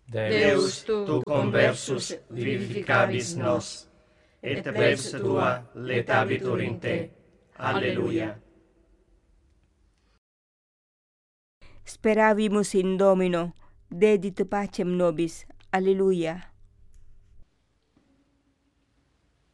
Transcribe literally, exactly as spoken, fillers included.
Deus tu conversus vivificabis nos, et plebs tua letabitur in te. Alleluia. Speravimus in Domino, dedit pacem nobis. Alleluia.